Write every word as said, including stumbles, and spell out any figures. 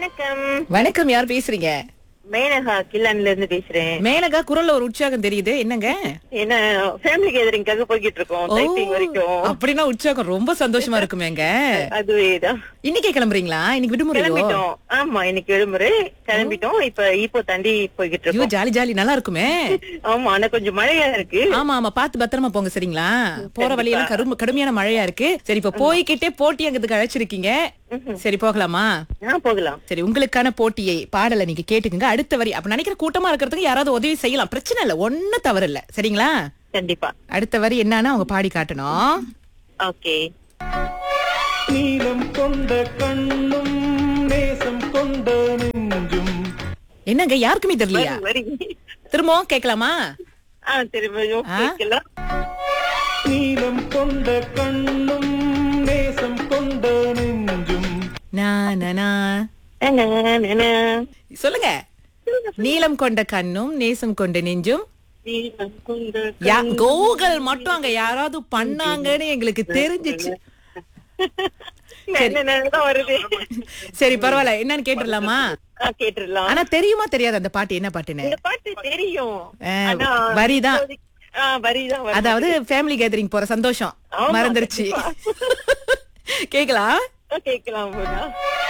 வணக்கம். வணக்கம், யார் பேசுறீங்க? மேனகா கில்லான்ல இருந்து பேசுறேன். மேனகா, குரல்ல ஒரு உற்சாகம் தெரியுது, என்னங்க? என்ன ஃபேமிலி கேதரிங்காக போய்கிட்டு இருக்கோம், ஓ, டைப்பிங் வரைக்கும். அப்படின்னா உற்சாகம் ரொம்ப சந்தோஷமா இருக்குமேங்க. அதுவேதான். இன்னைக்கே கிளம்புறீங்களா? இன்னைக்கு விடுமுறையோ? கிளம்பிட்டோம். ஆமா, இன்னைக்கு விடுமுறை. கிளம்பிட்டோம். இப்ப இப்போ தாண்டி போய்கிட்டு ஐயோ, இருக்கோம். ஜாலி ஜாலி, நல்லா இருக்குமே. ஆமா, ஆனா கொஞ்சம் மழையா இருக்கு. ஆமா ஆமா, பாத்து பத்திரமா போங்க, சரிங்களா? போற வழியெல்லாம் கரும் கடுமையான மழையா இருக்கு. சரி, இப்ப போய்கிட்டே போட்டியங்கிறதுக்கு அழைச்சிருக்கீங்க. சரி, போகலாமா? ஆ, போகலாம். சரி, உங்களுக்கான போட்டியை பாடலை நீங்க கேட்டுக்குங்க. அடுத்த வரி அப்ப நினைக்கிற கூட்டமா இருக்கிறதுக்கு யாராவது உதவி செய்யலாம், பிரச்சனை இல்ல, ஒண்ணும் தவறு இல்ல, சரிங்களா? கண்டிப்பா. அடுத்த வரி என்னன்னா அவங்க பாடி காட்டணும். ஓகே. நீலம் கொண்ட கண்ணும் நேசம் கொண்ட நெஞ்சும். என்னங்க, யாருக்குமே தெரியலையா? வரி. திரும்பவும் கேட்கலாமா? ஆ, திரும்பியும் ஆ? கேட்கலாம். நீலம் கொண்ட கண்ணும் நேசம் கொண்ட நெஞ்சும். நா, நா, நா. நா, நா, நா. சொல்லுங்க. நீலம் கொண்ட கண்ணும் நேசம் கொண்ட நெஞ்சும். நீலம் கொண்ட யா, கூகுள் மட்டும் அங்க யாராவது பண்ணாங்கன்னு எங்களுக்கு தெரிஞ்சிச்சு. என்ன நேரம் வருது. சரி, பரவாயில்ல, என்னன்னு கேட்டுடலாமா? ஆ, கேட்டுடலாம். ஆனா தெரியுமா தெரியாது அந்த பாட்டு என்ன பாட்டுன்னு? இந்த பாட்டு தெரியும். ஆ, ஆனா வரிதான். இப்போதைக்கு- ஆ, வரிதான் வருது. அதாவது ஃபேமிலி கேதரிங் போற சந்தோஷம் ஆமா, மறந்துருச்சு. கண்டிப்பா. கேக்கலாம். கேட்கலாம் போதா.